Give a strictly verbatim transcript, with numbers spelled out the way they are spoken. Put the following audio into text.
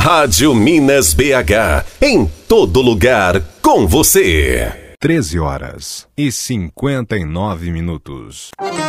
Rádio Minas B H, em todo lugar, com você. treze horas e cinquenta e nove minutos.